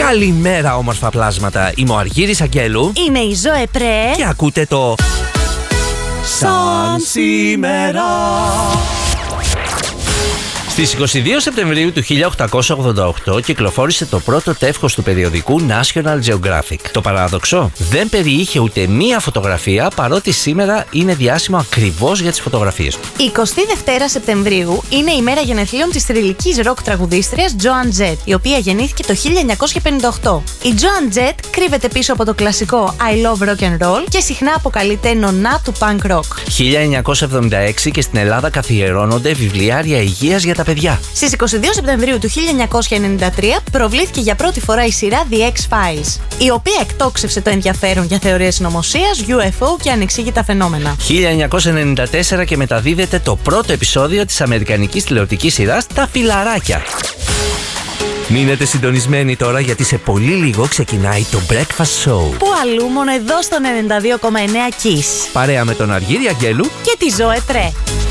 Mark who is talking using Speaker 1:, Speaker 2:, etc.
Speaker 1: Καλημέρα όμορφα πλάσματα. Είμαι ο Αργύρης Αγγέλου.
Speaker 2: Είμαι η Ζωέ Πρέ.
Speaker 1: Και ακούτε το Σαν σήμερα. Στις 22 Σεπτεμβρίου του 1888 κυκλοφόρησε το πρώτο τεύχος του περιοδικού National Geographic. Το παράδοξο, δεν περιείχε ούτε μία φωτογραφία, παρότι σήμερα είναι διάσημο ακριβώς για τις φωτογραφίες του.
Speaker 2: 22 Σεπτεμβρίου είναι η μέρα γενεθλίων της θρυλικής ροκ τραγουδίστριας Joan Jett, η οποία γεννήθηκε το 1958. Η Joan Jett κρύβεται πίσω από το κλασικό I Love Rock and Roll και συχνά αποκαλείται νονά του punk rock.
Speaker 1: 1976 και στην Ελλάδα καθιερώνονται βιβλιάρια υγείας για τα παιδιά.
Speaker 2: Στις 22 Σεπτεμβρίου του 1993 προβλήθηκε για πρώτη φορά η σειρά The X-Files, η οποία εκτόξευσε το ενδιαφέρον για θεωρίες συνωμοσίας, UFO και ανεξήγητα φαινόμενα.
Speaker 1: 1994 και μεταδίδεται το πρώτο επεισόδιο της αμερικανικής τηλεοπτικής σειράς Τα Φιλαράκια. Μείνετε συντονισμένοι τώρα, γιατί σε πολύ λίγο ξεκινάει το Breakfast Show.
Speaker 2: Πού αλλού, μόνο εδώ στο 92,9 Kiss.
Speaker 1: Παρέα με τον Αργύρη Αγγέλου
Speaker 2: και τη Ζωέ Πρέ.